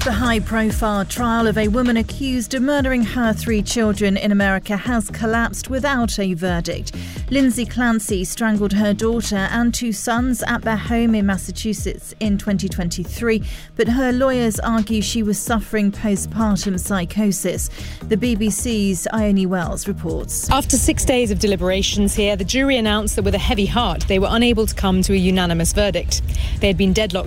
The high-profile trial of a woman accused of murdering her 3 children in America has collapsed without a verdict. Lindsay Clancy strangled her daughter and 2 sons at their home in Massachusetts in 2023, but her lawyers argue she was suffering postpartum psychosis. The BBC's Ione Wells reports. After 6 days of deliberations here, the jury announced that with a heavy heart, they were unable to come to a unanimous verdict. They had been deadlocked